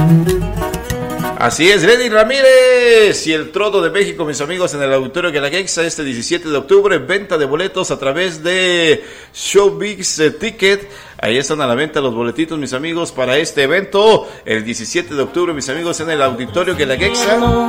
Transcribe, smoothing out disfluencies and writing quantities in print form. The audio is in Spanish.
Así es, Lenny Ramírez y el Trono de México, mis amigos, en el Auditorio Guelaguetza este 17 de octubre, venta de boletos a través de Showbiz Ticket. Ahí están a la venta los boletitos, mis amigos, para este evento, el 17 de octubre, mis amigos, en el Auditorio Guelaguetza.